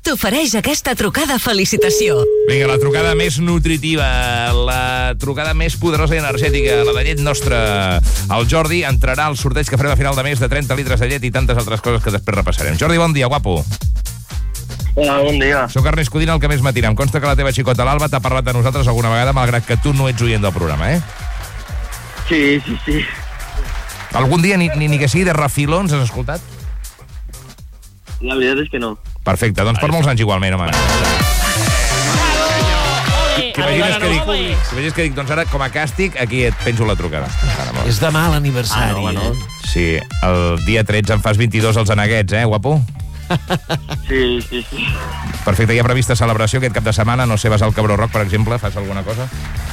t'ofereix aquesta trucada felicitació. Vinga, la trucada més nutritiva, la trucada més poderosa i energètica, la de llet nostra. El Jordi entrarà al sorteig que farem a final de mes de 30 litres de llet i tantes altres coses que després repassarem. Jordi, bon dia, guapo. Hola, bon dia. Soc Ernest Codina, el que més matina. Em consta que la teva xicota, l'Alba, t'ha parlat de nosaltres alguna vegada, malgrat que tu no ets oient del programa, eh? Sí. Algun dia, ni que sigui de refiló, ens has escoltat? La veritat és que no. Perfecte, doncs per molts anys igualment, home. T'imagines que dic, doncs ara, com a càstig, aquí et penjo la trucada. És demà l'aniversari. Sí, el dia 13 en fas 22 als Aneguets, guapo? Sí. Perfecte, hi ha prevista celebració aquest cap de setmana, no sé, vas al Cabró Rock, per exemple, fas alguna cosa?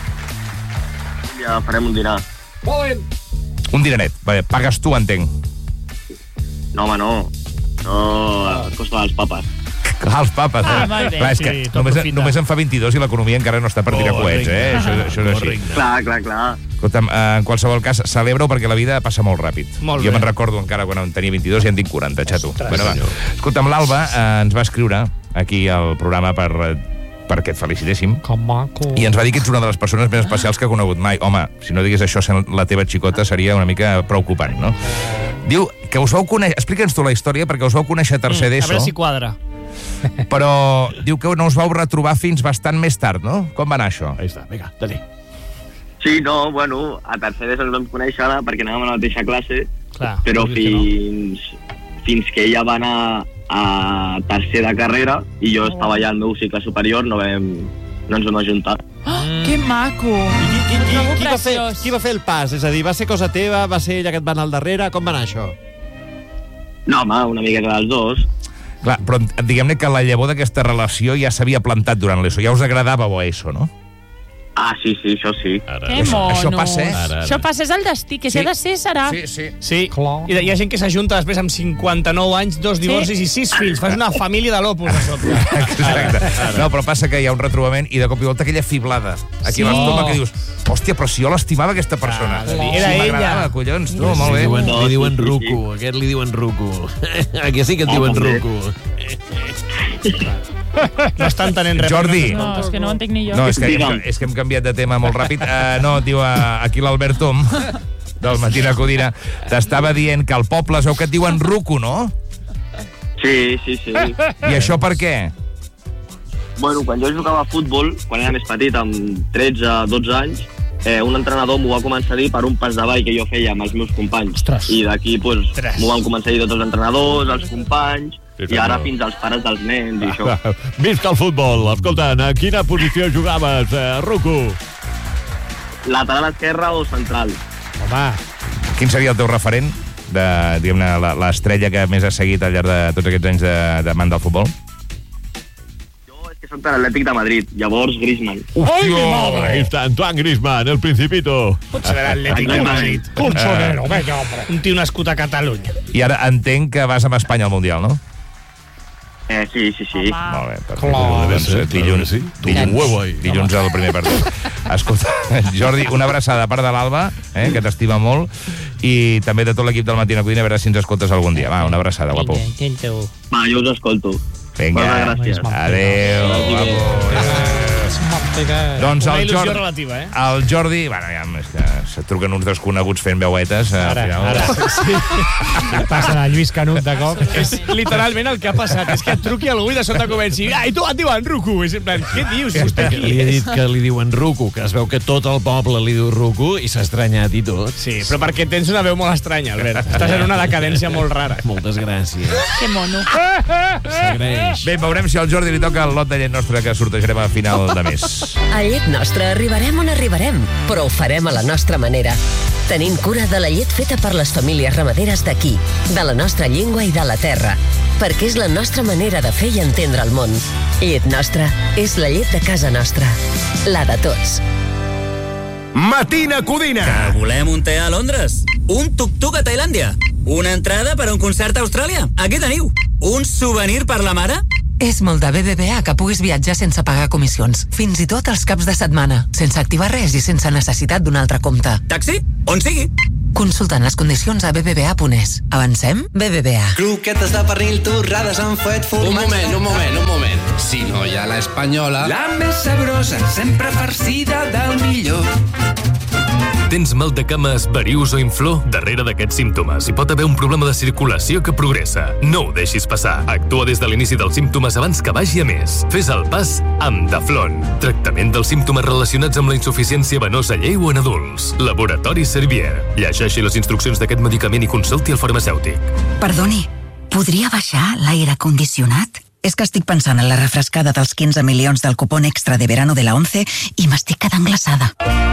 Ja farem un dinar. Un dinaret, pagues tu, entenc. No, home, no. No, a costa dels papes. Clar, els papes, Clar, és que només en fa 22 i l'economia encara no està per tirar coets, Això és així. Clar. Escolta'm, en qualsevol cas, celebra-ho perquè la vida passa molt ràpid. Jo me'n recordo encara quan en tenia 22 i en tinc 40, xato. Escolta'm, l'Alba ens va escriure aquí al programa perquè et felicitéssim. Com maco. I ens va dir que ets una de les persones més especials que ha conegut mai. Home, si no digués això sent la teva xicota seria una mica preocupant, no? Diu que us vau conèixer... Explica'ns tu la història, perquè us vau conèixer a tercer d'ESO. A veure si quadra. Però diu que no us vau retrobar fins bastant més tard, no? Com va anar això? Ahí està, vinga, dale. Sí, no, bueno, a tercer d'ESO ens vam conèixer perquè anàvem a la mateixa classe, però fins que ella va anar a tercer de carrera i jo estava ja al meu cicle superior, no ens vam ajuntar. Que maco! Qui va fer el pas? És a dir, va ser cosa teva, va ser ella que et va anar al darrere? Com va anar això? No, home, una miqueta dels dos. Clar, però diguem-ne que la llavor d'aquesta relació ja s'havia plantat durant l'ESO. Ja us agradàveu a ESO, no? Ah, sí, això sí. Que monos. Això passa, Això passa, és el destí, que si ha de ser, serà. Sí. I hi ha gent que s'ajunta després amb 59 anys, 2 divorcis i 6 fills. Fas una família de l'Opus, a sobre. Exacte. No, però passa que hi ha un retrobament i de cop i volta aquella fiblada aquí a l'estómac que dius, hòstia, però si jo l'estimava aquesta persona. Era ella. M'agradava, collons, tu, molt bé. Li diuen Rucu, aquest li diuen Rucu. Aquí sí que et diuen Rucu. No estan tenint res. Jordi. No, és que no ho entenc ni jo. No, és que hem canviat de tema molt ràpid. No, diu aquí l'Albert Tom, del Matina Codina, t'estava dient que al poble es veu que et diuen Rucu, no? Sí. I això per què? Bueno, quan jo jugava a futbol, quan era més petit, amb 13-12 anys, un entrenador m'ho va començar a dir per un pas de ball que jo feia amb els meus companys. I d'aquí m'ho van començar a dir tots els entrenadors, els companys, i ara fins als pares dels nens i això. Visca el futbol. Escolta, a quina posició jugaves, Rucu? Lateral esquerra o central? Home. Quin seria el teu referent, diguem-ne, l'estrella que més has seguit al llarg de tots aquests anys de man del futbol? Jo és que soc de l'Atlètic de Madrid, llavors Griezmann. ¡Ay, mi madre! Ahí está Antoine Griezmann, el Principito. Potser de l'Atlètic de Madrid. Colchonero, venga, hombre. Un tio nascut a Catalunya. I ara entenc que vas amb Espanya al Mundial, no? Sí. Molt bé, perfecte. Dilluns al primer partit. Escolta, Jordi, una abraçada a part de l'Alba, que t'estima molt, i també de tot l'equip del Matina Codina, a veure si ens escoltes algun dia. Va, una abraçada, guapo. Va, jo us escolto. Vinga, adéu, guapo. Doncs una il·lusió relativa, el Jordi, bueno, ja és que se truquen uns desconeguts fent veuetes. Ara. Passa a Lluís Canut de cop. És literalment el que ha passat. És que et truqui algú i de sobte comenci. I tu et diuen Rucu. És en plan, què dius? Li he dit que li diuen Rucu, que es veu que tot el poble li diu Rucu i s'ha estranyat i tot. Sí, però perquè tens una veu molt estranya, Albert. Estàs en una decadència molt rara. Moltes gràcies. Que mono. S'agraeix. Bé, veurem si al Jordi li toca el lot de llet nostra que sortejarem a final de mes. A Llet Nostra arribarem on arribarem, però ho farem a la nostra manera. Tenint cura de la llet feta per les famílies ramaderes d'aquí, de la nostra llengua i de la terra, perquè és la nostra manera de fer i entendre el món. Llet Nostra és la llet de casa nostra, la de tots. Matina Codina. Que volem un te a Londres, un tuk-tuk a Tailàndia, una entrada per a un concert a Austràlia. Aquí teniu. Un souvenir per la mare? És molt de BBVA que puguis viatjar sense pagar comissions, fins i tot els caps de setmana, sense activar res i sense necessitat d'un altre compte. Taxi? On sigui. Consultant les condicions a bbva.es. Avancem? BBVA. Croquetes de pernil torrades amb fuet formatge... Un moment. crema espanyola, la més sabrosa, sempre farcida del millor. Tens mal de cames, varius o inflor? Darrere d'aquests símptomes hi pot haver un problema de circulació que progressa. No ho deixis passar. Actua des de l'inici dels símptomes abans que vagi a més. Fes el pas amb Daflon. Tractament dels símptomes relacionats amb la insuficiència venosa lleu en adults. Laboratori Servier. Llegeixi les instruccions d'aquest medicament i consulti el farmacèutic. Perdoni, podria baixar l'aire condicionat? És que estic pensant en la refrescada dels 15 milions del cupón extra de verano de la 11 i m'estic quedant glaçada.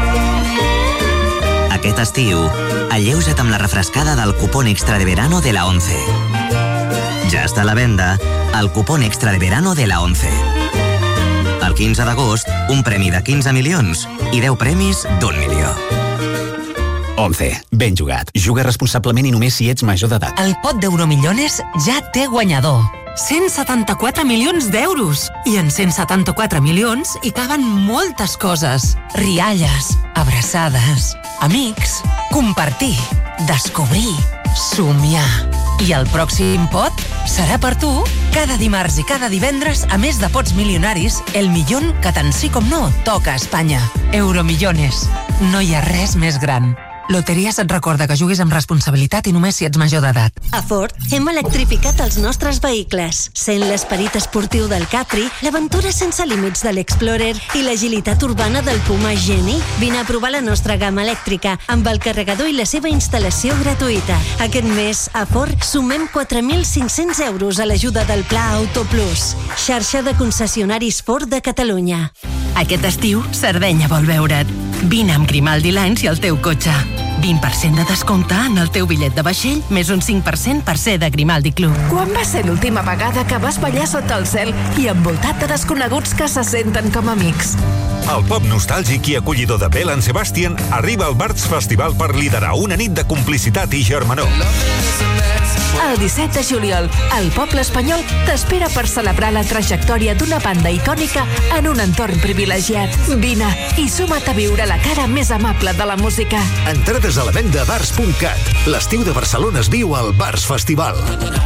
Aquest estiu, alleuja't amb la refrescada del cupón extra de verano de la 11. Ja està a la venda el cupón extra de verano de la 11. El 15 d'agost, un premi de 15 milions i 10 premis d'1 milió. 11. Ben jugat. Juga responsablement i només si ets major d'edat. El pot d'Euromillones ja té guanyador. 174 milions d'euros. I en 174 milions hi caben moltes coses. Rialles, abraçades, amics, compartir, descobrir, somiar. I el pròxim pot serà per tu. Cada dimarts i cada divendres, a més de pots milionaris, el millón que tant sí com no toca a Espanya. Euromillones. No hi ha res més gran. Loteries et recorda que juguis amb responsabilitat i només si ets major d'edat. A Ford hem electrificat els nostres vehicles. Sent l'esperit esportiu del Capri, l'aventura sense límits de l'Explorer i l'agilitat urbana del Puma Geni. Vine a provar la nostra gamma elèctrica amb el carregador i la seva instal·lació gratuïta. Aquest mes, a Ford, sumem 4.500 euros a l'ajuda del Pla Auto Plus. Xarxa de concessionaris Ford de Catalunya. Aquest estiu, Sardenya vol veure't. Vine amb Grimaldi Lines i el teu cotxe. 20% de descompte en el teu bitllet de vaixell, més un 5% per ser de Grimaldi Club. Quan va ser l'última vegada que vas ballar sota el cel i envoltat de desconeguts que se senten com amics? El pop nostàlgic i acollidor de Belle and Sebastian arriba al Barts Festival per liderar una nit de complicitat i germanor. El 17 de juliol, el poble espanyol t'espera per celebrar la trajectòria d'una banda icònica en un entorn privilegiat. Vine i suma't a viure la cara més amable de la música. Entrades a la venda a bars.cat. L'estiu de Barcelona es viu al Bars Festival.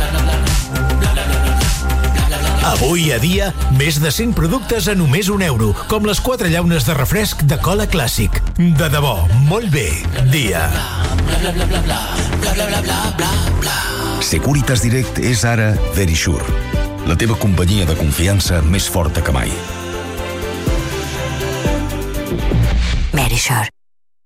Avui a dia, més de 100 productes a només €1, com les 4 llaunes de refresc de cola clàssic. De debò, molt bé. Dia. Securitas Direct és ara Verisure, la teva companyia de confiança més forta que mai. Verisure.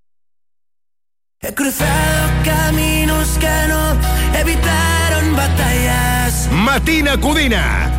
He cruzado caminos que no evitaron batallas. Matina Codina,